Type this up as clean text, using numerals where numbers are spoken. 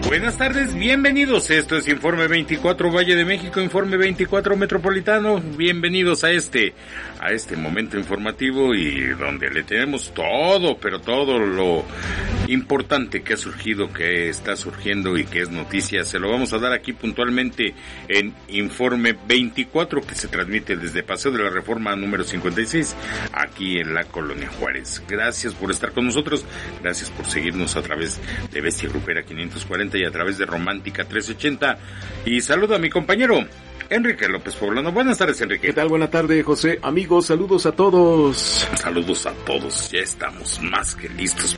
Buenas tardes, bienvenidos. Esto es Informe 24 Valle de México, Informe 24 Metropolitano. Bienvenidos a este momento informativo y donde le tenemos todo, pero todo lo importante que ha surgido, que está surgiendo y que es noticia. Se lo vamos a dar aquí puntualmente en Informe 24, que se transmite desde Paseo de la Reforma número 56, aquí en la Colonia Juárez. Gracias por estar con nosotros, gracias por seguirnos a través de Bestia Grupera 540 y a través de Romántica 380. Y saludo a mi compañero Enrique López Poblano. Buenas tardes, Enrique. ¿Qué tal? Buenas tardes, José. Amigos, saludos a todos. Saludos a todos. Ya estamos más que listos